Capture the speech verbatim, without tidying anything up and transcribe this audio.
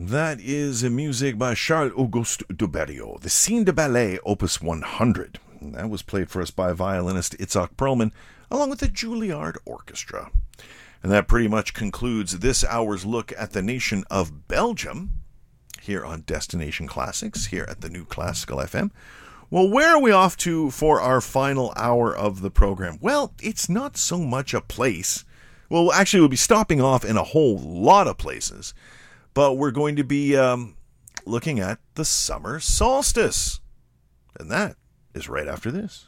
That is music by Charles-Auguste de Berriot, the Scene de Ballet, Opus one hundred. And that was played for us by violinist Itzhak Perlman, along with the Juilliard Orchestra. And that pretty much concludes this hour's look at the nation of Belgium, here on Destination Classics, here at the New Classical F M. Well, where are we off to for our final hour of the program? Well, it's not so much a place. Well, actually, we'll be stopping off in a whole lot of places. But we're going to be um, looking at the summer solstice. And that is right after this.